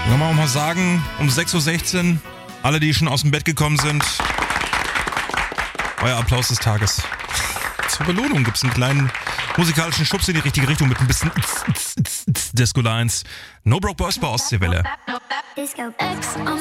Kann man auch mal sagen, um 6.16 Uhr, alle, die schon aus dem Bett gekommen sind, euer Applaus des Tages. Zur Belohnung gibt es einen kleinen musikalischen Schubs in die richtige Richtung mit ein bisschen Disco Lines. No Broke Boys bei Ostseewelle.